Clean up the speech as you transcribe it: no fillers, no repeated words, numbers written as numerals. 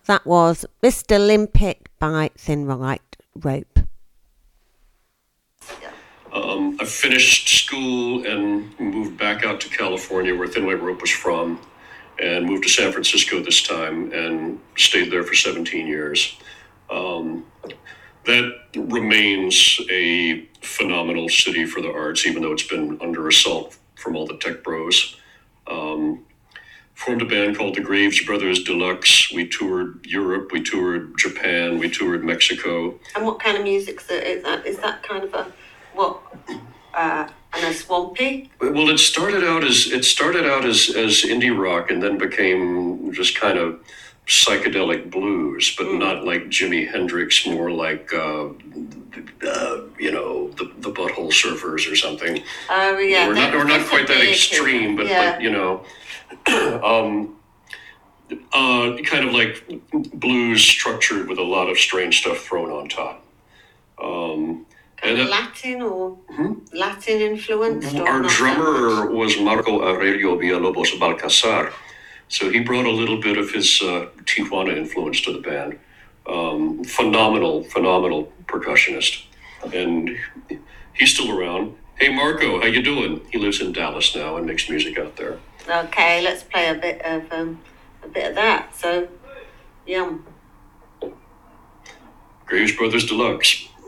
That was Mr. Olympic by Thin White Rope. I finished school and moved back out to California, where Thin White Rope was from, and moved to San Francisco this time and stayed there for 17 years. That remains a phenomenal city for the arts, even though it's been under assault from all the tech bros. Formed a band called the Graves Brothers Deluxe. We toured Europe, we toured Japan, we toured Mexico. And what kind of music is that? Is that kind of a swampy? Well, it started out as indie rock, and then became just kind of psychedelic blues, but not like Jimi Hendrix, more like the Butthole Surfers or something. Oh yeah, we're not quite that extreme, but like, kind of like blues structured with a lot of strange stuff thrown on top. Latin or Latin influenced? Our drummer was Marco Aurelio Villalobos Balcazar, so he brought a little bit of his Tijuana influence to the band. Phenomenal percussionist, and he's still around. Hey Marco, how you doing? He lives in Dallas now and makes music out there. Okay, let's play a bit of that. So, yum. Graves Brothers Deluxe.